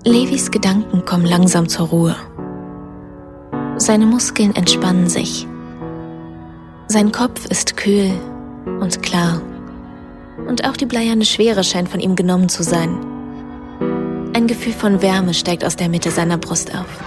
Levis Gedanken kommen langsam zur Ruhe. Seine Muskeln entspannen sich. Sein Kopf ist kühl und klar. Und auch die bleierne Schwere scheint von ihm genommen zu sein. Ein Gefühl von Wärme steigt aus der Mitte seiner Brust auf.